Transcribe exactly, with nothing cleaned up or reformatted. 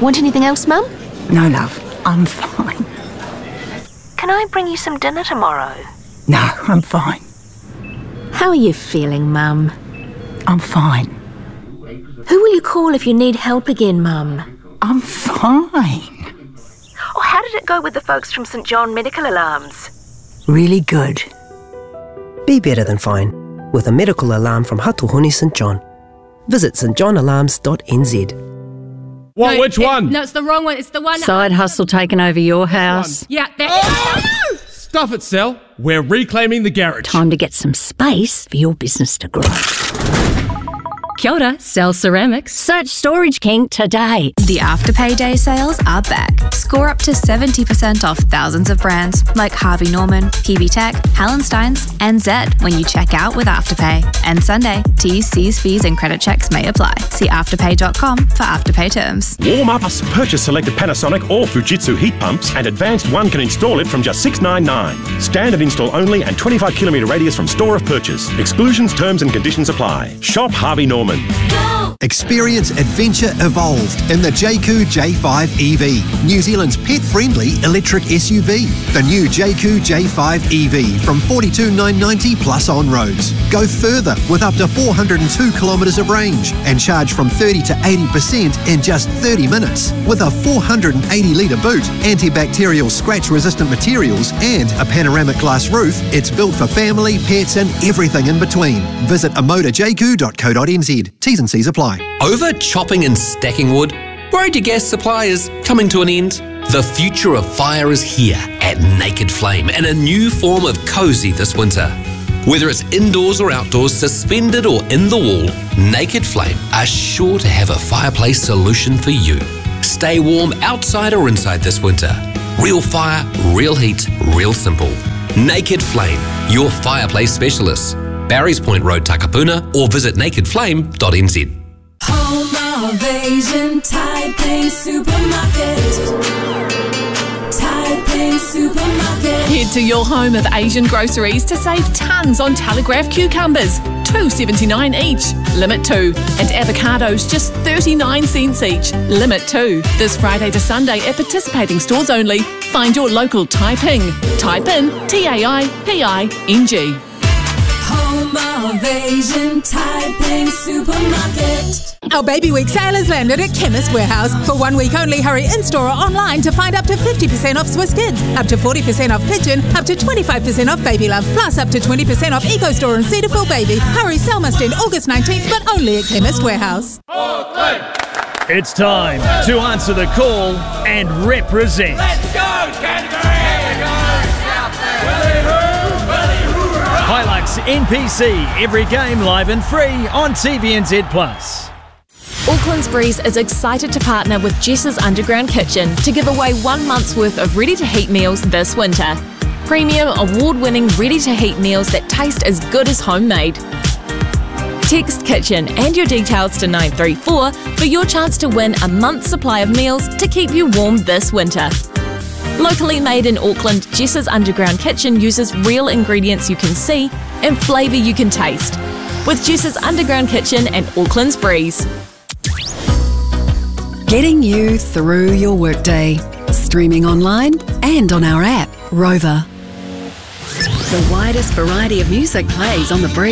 Want anything else, Mum? No, love. I'm fine. Can I bring you some dinner tomorrow? No, I'm fine. How are you feeling, Mum? I'm fine. Who will you call if you need help again, Mum? I'm fine. Oh, how did it go with the folks from St John Medical Alarms? Really good. Be better than fine with a medical alarm from Hatuhuni St John. Visit st john alarms dot n z. What? No, Which it, one? No, it's the wrong one. It's the one. Side hustle taking over your house. Yeah, that. Oh! Stuff it, Sel. We're reclaiming the garage. Time to get some space for your business to grow. Kia ora, Sell Ceramics. Search Storage King today. The Afterpay Day sales are back. Score up to seventy percent off thousands of brands like Harvey Norman, P B Tech, Hallensteins, and Zed when you check out with Afterpay. And Sunday, T's, C's, fees and credit checks may apply. See afterpay dot com for Afterpay terms. Warm Up Us. Purchase selected Panasonic or Fujitsu heat pumps and Advanced One can install it from just six hundred ninety-nine. Standard install only and twenty-five kilometre radius from store of purchase. Exclusions, terms and conditions apply. Shop Harvey Norman. Experience adventure evolved in the J Q J five E V, New Zealand's pet-friendly electric S U V. The new J Q J five E V from forty-two thousand nine hundred ninety plus on roads. Go further with up to four hundred two kilometres of range and charge from thirty to eighty percent in just thirty minutes. With a four hundred eighty litre boot, antibacterial scratch-resistant materials and a panoramic glass roof, it's built for family, pets and everything in between. Visit amoda j q dot co dot n z. T's and C's apply. Over chopping and stacking wood? Worried your gas supply is coming to an end? The future of fire is here at Naked Flame in a new form of cosy this winter. Whether it's indoors or outdoors, suspended or in the wall, Naked Flame are sure to have a fireplace solution for you. Stay warm outside or inside this winter. Real fire, real heat, real simple. Naked Flame, your fireplace specialist. Barry's Point Road, Takapuna, or visit naked flame dot n z. Home of Asian Taiping Supermarket. Taiping Supermarket. Head to your home of Asian groceries to save tons on Telegraph cucumbers, two dollars seventy-nine each, limit two, and avocados just thirty-nine cents each, limit two. This Friday to Sunday at participating stores only. Find your local Taiping. Type in T A I P I N G. Home of Asian Taiping Supermarket. Our Baby Week sale has landed at Chemist Warehouse. For one week only, hurry in-store or online to find up to fifty percent off Swiss Kids, up to forty percent off Pigeon, up to twenty-five percent off Baby Love, plus up to twenty percent off Eco Store and Cedarville Baby. Hurry, sale must end August nineteenth, but only at Chemist Warehouse. It's time to answer the call and represent. Let's go, Canterbury! Hilux N P C, every game live and free on T V N Z plus. Auckland's Breeze is excited to partner with Jess's Underground Kitchen to give away one month's worth of ready-to-heat meals this winter. Premium, award-winning ready-to-heat meals that taste as good as homemade. Text Kitchen and your details to nine three four for your chance to win a month's supply of meals to keep you warm this winter. Locally made in Auckland, Jess's Underground Kitchen uses real ingredients you can see and flavour you can taste. With Jess's Underground Kitchen and Auckland's Breeze. Getting you through your workday. Streaming online and on our app, Rover. The widest variety of music plays on the Breeze.